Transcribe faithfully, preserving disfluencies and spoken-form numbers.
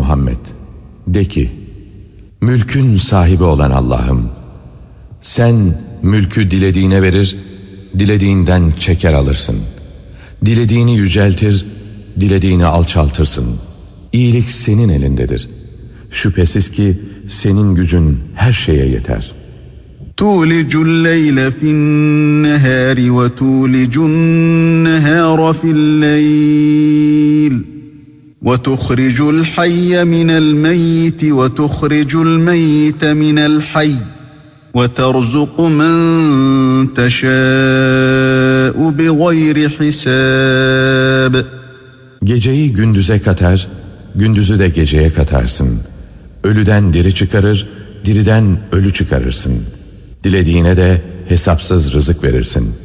Muhammed, de ki, mülkün sahibi olan Allah'ım, sen mülkü dilediğine verir, dilediğinden çeker alırsın. Dilediğini yüceltir, dilediğini alçaltırsın. İyilik senin elindedir. Şüphesiz ki senin gücün her şeye yeter. تُولِجُ اللَّيْلَ فِي النَّهَارِ وَتُولِجُ النَّهَارَ فِي اللَّيْلِ وَتُخْرِجُ الْحَيَّ مِنَ الْمَيِّتِ وَتُخْرِجُ الْمَيِّتَ مِنَ الْحَيِّ وَتَرْزُقُ مَنْ تَشَاءُ بِغَيْرِ حِسَابٍ. Geceyi gündüze katar, gündüzü de geceye katarsın. Ölüden diri çıkarır, diriden ölü çıkarırsın. Dilediğine de hesapsız rızık verirsin.